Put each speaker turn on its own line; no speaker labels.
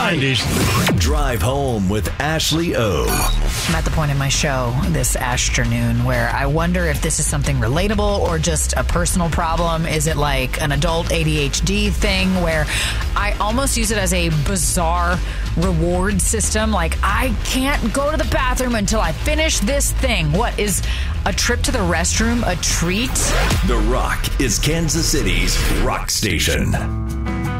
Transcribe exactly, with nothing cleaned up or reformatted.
nineties.
Drive Home with Ashley O.
I'm at the point in my show this afternoon where I wonder if this is something relatable or just a personal problem. Is it like an adult A D H D thing where I almost use it as a bizarre reward system? Like, I can't go to the bathroom until I finish this thing. What, is a trip to the restroom a treat?
The Rock is Kansas City's rock station.